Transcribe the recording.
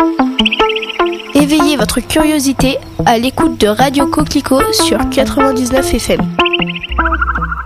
Éveillez votre curiosité à l'écoute de Radio Coquelicot sur 99 FM.